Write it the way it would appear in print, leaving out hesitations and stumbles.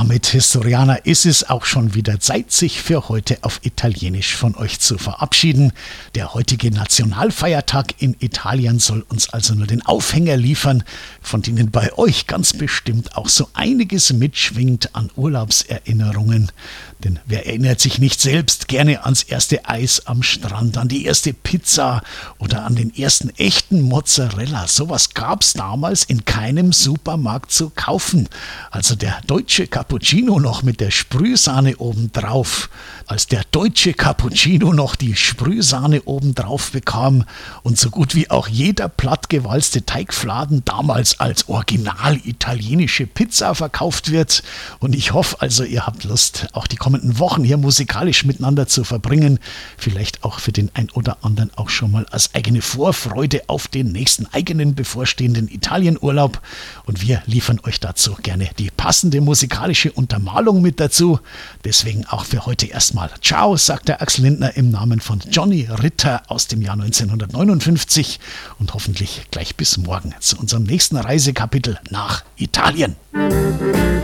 damit, Historianer, ist es auch schon wieder Zeit, sich für heute auf Italienisch von euch zu verabschieden. Der heutige Nationalfeiertag in Italien soll uns also nur den Aufhänger liefern, von denen bei euch ganz bestimmt auch so einiges mitschwingt an Urlaubserinnerungen. Denn wer erinnert sich nicht selbst gerne ans erste Eis am Strand, an die erste Pizza oder an den ersten echten Mozzarella? Sowas gab's damals in keinem Supermarkt zu kaufen. Also der deutsche Cappuccino noch mit der Sprühsahne obendrauf. Als der deutsche Cappuccino noch die Sprühsahne obendrauf bekam und so gut wie auch jeder plattgewalzte Teigfladen damals als original italienische Pizza verkauft wird. Und ich hoffe also, ihr habt Lust, auch die kommenden Wochen hier musikalisch miteinander zu verbringen. Vielleicht auch für den ein oder anderen auch schon mal als eigene Vorfreude auf den nächsten eigenen bevorstehenden Italienurlaub. Und wir liefern euch dazu gerne die passende musikalische Untermalung mit dazu. Deswegen auch für heute erstmal Ciao, sagt der Axel Lindner im Namen von Johnny Ritter aus dem Jahr 1959 und hoffentlich gleich bis morgen zu unserem nächsten Reisekapitel nach Italien.